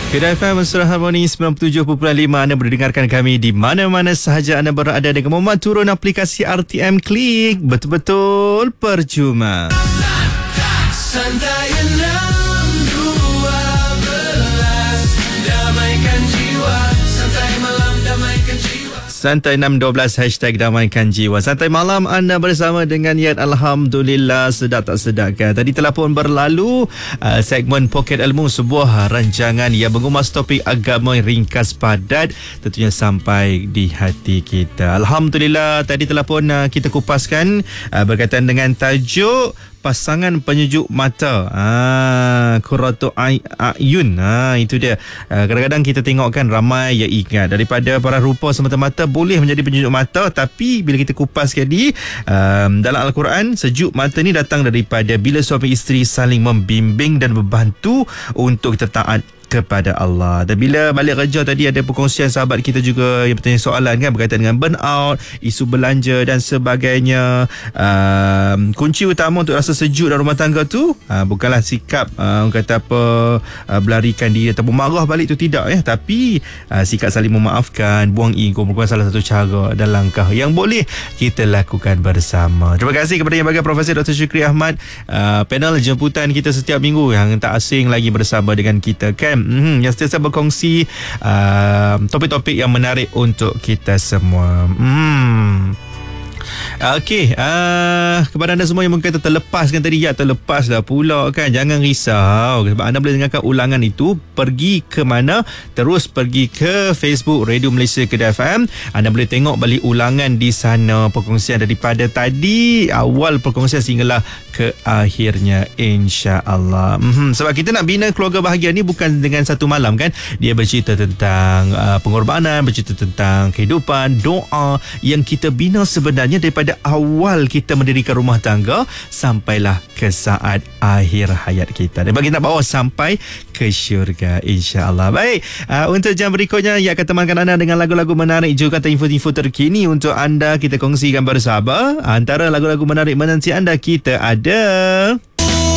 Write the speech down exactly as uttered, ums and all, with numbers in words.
Kedai F M Mesra Harmoni sembilan puluh tujuh perpuluhan lima. Anda boleh dengarkan kami di mana-mana sahaja anda berada dengan memuat turun aplikasi R T M Klik. Betul-betul percuma. Santai enam dua belas, damaikan jiwa. Santai malam, damaikan jiwa. Santai enam dua belas, hashtag damaikan jiwa. Santai malam anda bersama dengan Yat. Alhamdulillah, sedap tak sedap kan? Tadi telah pun berlalu uh, segmen Poket Ilmu, sebuah rancangan yang mengumas topik agama ringkas padat, tentunya sampai di hati kita. Alhamdulillah, tadi telah pun uh, kita kupaskan uh, berkaitan dengan tajuk pasangan penyejuk mata, ah, Qurratu Ayun. Ah, itu dia. Ah, kadang-kadang kita tengok kan ramai yang ingat daripada para rupa semata-mata boleh menjadi penyejuk mata, tapi bila kita kupas sekali um, dalam Al-Quran, sejuk mata ni datang daripada bila suami isteri saling membimbing dan membantu untuk kita taat kepada Allah. Dan bila balik kerja tadi, ada perkongsian sahabat kita juga yang bertanya soalan kan berkaitan dengan burnout, isu belanja dan sebagainya. Um, kunci utama untuk rasa sejuk dalam rumah tangga tu uh, bukanlah sikap uh, orang kata apa uh, belarikan diri ataupun marah balik tu, tidak ya, tapi uh, sikap saling memaafkan, buang ego merupakan salah satu cara dan langkah yang boleh kita lakukan bersama. Terima kasih kepada yang bagi Profesor Doktor Syukri Ahmad, uh, panel jemputan kita setiap minggu yang tak asing lagi bersama dengan kita kan. Hmm, yang sentiasa berkongsi uh, topik-topik yang menarik untuk kita semua. Hmm. Okey, uh, kepada anda semua yang mungkin terlepas kan tadi, ya terlepas dah pula kan, jangan risau sebab anda boleh dengarkan ulangan itu. Pergi ke mana? Terus pergi ke Facebook Radio Malaysia Kedai F M. Anda boleh tengok balik ulangan di sana, perkongsian daripada tadi, awal perkongsian sehinggalah ke akhirnya, insya-Allah. Hmm, sebab kita nak bina keluarga bahagia ni bukan dengan satu malam kan. Dia bercerita tentang uh, pengorbanan, bercerita tentang kehidupan, doa yang kita bina sebenarnya daripada awal kita mendirikan rumah tangga sampailah ke saat akhir hayat kita, dan bagi nak bawa sampai ke syurga, insya-Allah. Baik, uh, untuk jam berikutnya ia akan temankan anda dengan lagu-lagu menarik juga info-info terkini untuk anda kita kongsikan bersama. Antara lagu-lagu menarik menanti anda, kita ada